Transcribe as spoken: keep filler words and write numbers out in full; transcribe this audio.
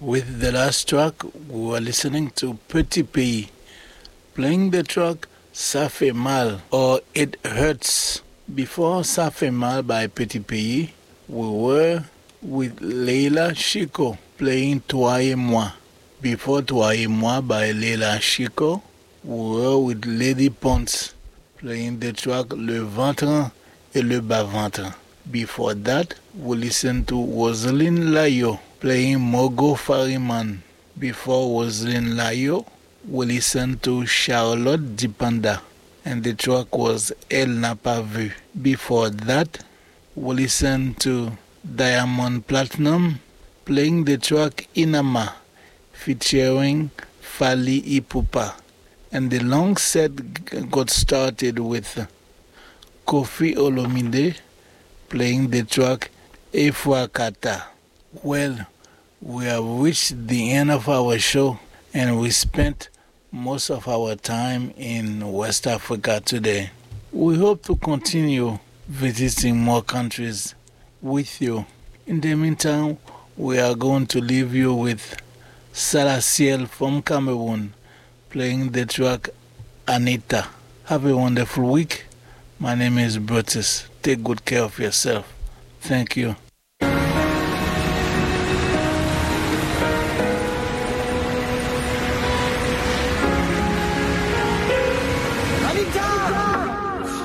With the last track, we were listening to Petit Pays, playing the track Ça fait mal or It Hurts. Before Ça fait mal by Petit Pays, we were with Leila Chico playing Toi et moi. Before Toi et moi by Leila Chico, we were with Lady Ponce playing the track Le Ventre et Le Bas-Ventre. Before that, we listened to Roselyne Layo playing Mogo Fariman. Before Roselyne Layo, we listened to Charlotte Dipanda, and the track was Elle n'a pas vu. Before that, we listened to Diamond Platinum playing the track Inama featuring Fally Ipupa. And the long set got started with Koffi Olomide playing the track Efwa Kata. Well, we have reached the end of our show, and we spent most of our time in West Africa today. We hope to continue visiting more countries with you. In the meantime, we are going to leave you with Salasiel from Cameroon playing the track Anita. Have a wonderful week. My name is Brutus. Take good care of yourself. Thank you.